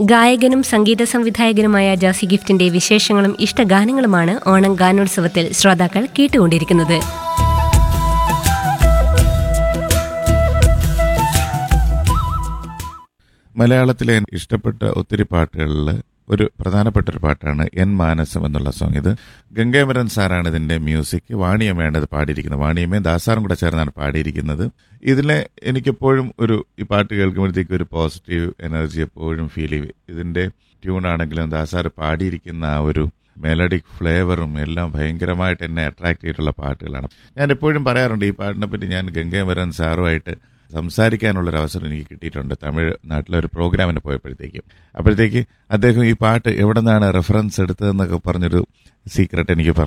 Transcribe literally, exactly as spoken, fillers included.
ഗായകനും സംഗീത സംവിധായകനുമായ ജോസി ഗിഫ്റ്റിന്റെ വിശേഷങ്ങളും ഇഷ്ടഗാനങ്ങളുമാണ് ഓണം ഗാനോത്സവത്തിൽ ശ്രോതാക്കൾ കേട്ടുകൊണ്ടിരിക്കുന്നത്. മലയാളത്തിലെ ഇഷ്ടപ്പെട്ട ഒത്തിരി പാട്ടുകളിൽ ഒരു പ്രധാനപ്പെട്ട ഒരു പാട്ടാണ് എൻ മാനസം എന്നുള്ള സോങ്. ഇത് ഗംഗാമരൻ സാറാണ് ഇതിന്റെ മ്യൂസിക്. വാണിയമ്മയാണ് ഇത് പാടിയിരിക്കുന്നത്. വാണിയമ്മയും ദാസാറും കൂടെ ചേർന്നാണ് പാടിയിരിക്കുന്നത്. ഇതിലെ എനിക്കെപ്പോഴും ഒരു ഈ പാട്ട് കേൾക്കുമ്പോഴത്തേക്കും ഒരു പോസിറ്റീവ് എനർജി എപ്പോഴും ഫീൽ ചെയ്യും. ഇതിന്റെ ട്യൂണാണെങ്കിലും ദാസാറ് പാടിയിരിക്കുന്ന ആ ഒരു മെലഡിക് ഫ്ലേവറും എല്ലാം ഭയങ്കരമായിട്ട് എന്നെ അട്രാക്ട് ചെയ്തിട്ടുള്ള പാട്ടുകളാണ്. ഞാൻ എപ്പോഴും പറയാറുണ്ട് ഈ പാട്ടിനെ പറ്റി. ഞാൻ ഗംഗാമരൻ സാറുമായിട്ട് സംസാരിക്കാനുള്ളൊരു അവസരം എനിക്ക് കിട്ടിയിട്ടുണ്ട് തമിഴ് നാട്ടിലെ ഒരു പ്രോഗ്രാമിന് പോയപ്പോഴത്തേക്കും. അപ്പോഴത്തേക്ക് അദ്ദേഹം ഈ പാട്ട് എവിടെ നിന്നാണ് റെഫറൻസ് എടുത്തതെന്നൊക്കെ പറഞ്ഞൊരു സീക്രട്ട് എനിക്ക് പറഞ്ഞു.